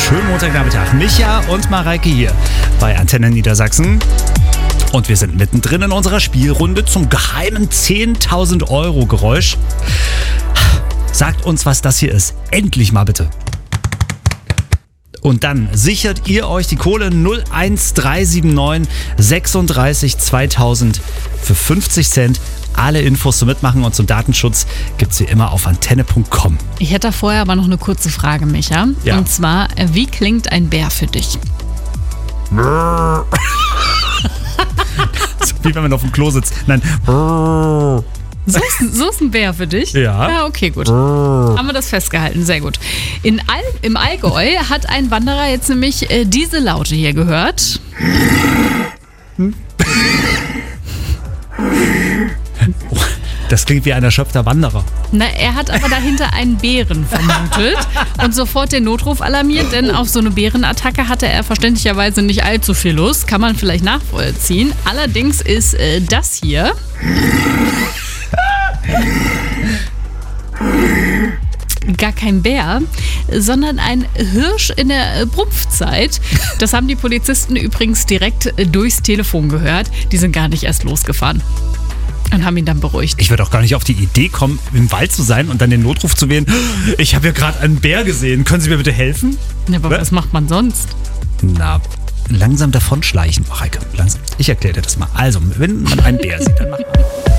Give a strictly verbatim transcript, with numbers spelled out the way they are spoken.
Schönen Montagnachmittag. Micha und Mareike hier bei Antenne Niedersachsen. Und wir sind mittendrin in unserer Spielrunde zum geheimen zehntausend Euro Geräusch. Sagt uns, was das hier ist. Endlich mal bitte. Und dann sichert ihr euch die Kohle null eins drei sieben neun sechsunddreißig zweitausend für fünfzig Cent. Alle Infos zum Mitmachen und zum Datenschutz gibt's wie immer auf antenne punkt com. Ich hätte vorher aber noch eine kurze Frage, Micha. Ja. Und zwar, wie klingt ein Bär für dich? So wie wenn man auf dem Klo sitzt. Nein. So ist, so ist ein Bär für dich? Ja. Ja, okay, gut. Haben wir das festgehalten, sehr gut. In All, Im Allgäu hat ein Wanderer jetzt nämlich äh, diese Laute hier gehört. Das klingt wie ein erschöpfter Wanderer. Na, er hat aber dahinter einen Bären vermutet und sofort den Notruf alarmiert, denn auf so eine Bärenattacke hatte er verständlicherweise nicht allzu viel Lust. Kann man vielleicht nachvollziehen. Allerdings ist äh, das hier... gar kein Bär, sondern ein Hirsch in der Brumpfzeit. Das haben die Polizisten übrigens direkt durchs Telefon gehört. Die sind gar nicht erst losgefahren und haben ihn dann beruhigt. Ich würde auch gar nicht auf die Idee kommen, im Wald zu sein und dann den Notruf zu wählen. Ich habe hier gerade einen Bär gesehen. Können Sie mir bitte helfen? Ja, aber was macht man sonst? Na, langsam davonschleichen, Mareike. Langsam. Ich erkläre dir das mal. Also, wenn man einen Bär sieht, dann macht man...